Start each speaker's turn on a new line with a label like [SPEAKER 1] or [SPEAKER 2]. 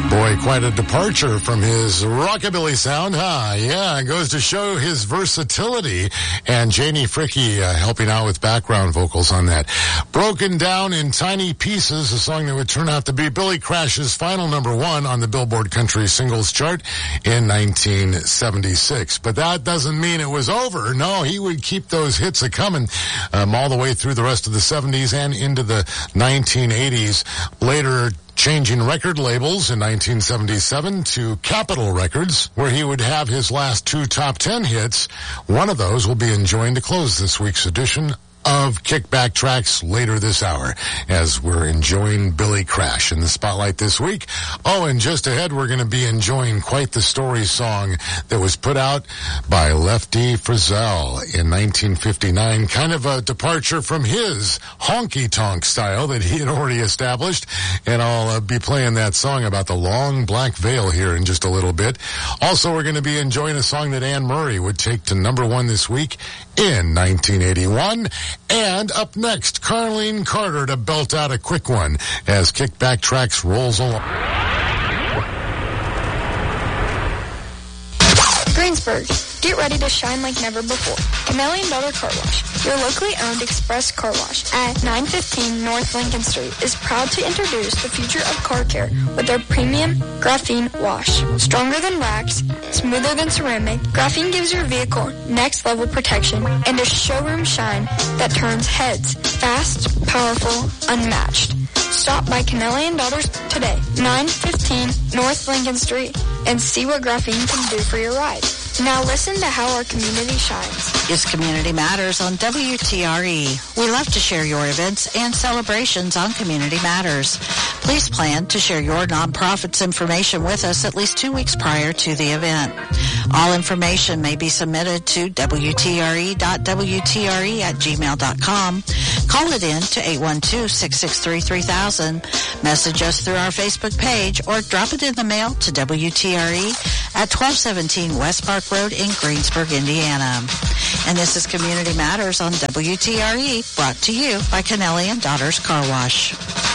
[SPEAKER 1] Boy, quite a departure from his rockabilly sound, huh? Yeah, it goes to show his versatility. And Janie Fricke helping out with background vocals on that. Broken Down in Tiny Pieces, a song that would turn out to be Billy Crash's final number one on the Billboard Country Singles Chart in 1976. But that doesn't mean it was over. No, he would keep those hits a-coming all the way through the rest of the 70s and into the 1980s. Later, changing record labels in 1977 to Capitol Records, where he would have his last two top 10 hits. One of those will be enjoying to close this week's edition of Kickback Tracks later this hour, as we're enjoying Billy Crash in the spotlight this week. Oh, and just ahead, we're going to be enjoying Quite the Story song that was put out by Lefty Frizzell in 1959. Kind of a departure from his honky-tonk style that he had already established. And I'll be playing that song about the long black veil here in just a little bit. Also, we're going to be enjoying a song that Anne Murray would take to number one this week in 1981. And up next, Carlene Carter to belt out a quick one as Kickback Tracks rolls along.
[SPEAKER 2] Greensburg, get ready to shine like never before. Chameleon Daughter Car Wash, your locally owned express car wash at 915 North Lincoln Street, is proud to introduce the future of car care with their premium graphene wash. Stronger than wax, smoother than ceramic, graphene gives your vehicle next level protection and a showroom shine that turns heads. Fast, powerful, unmatched. Stop by Chameleon Daughters today, 915 North Lincoln Street, and see what graphene can do for your ride. Now listen to how our community shines.
[SPEAKER 3] It's Community Matters on WTRE. We love to share your events and celebrations on Community Matters. Please plan to share your nonprofit's information with us at least 2 weeks prior to the event. All information may be submitted to WTRE.WTRE@gmail.com. Call it in to 812-663-3000. Message us through our Facebook page or drop it in the mail to WTRE at 1217 West Park Road in Greensburg, Indiana. And this is Community Matters on WTRE, brought to you by Kennelly and Daughters Car Wash.